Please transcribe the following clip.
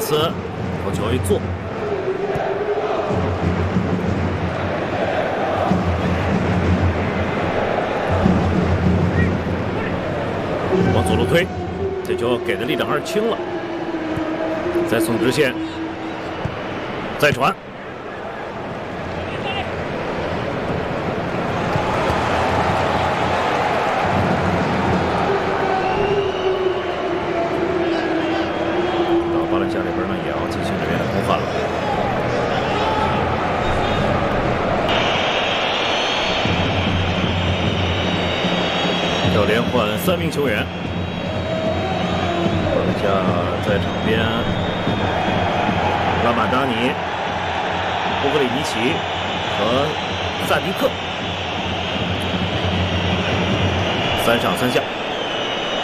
斯头球一做，往左路推，这球给的力量还是轻了。再送直线，再传。 家里边呢也要进行这边的更换了。要连换3名球员，巴伦加在场边，拉马达尼、乌格里尼奇和萨迪克，3上3下。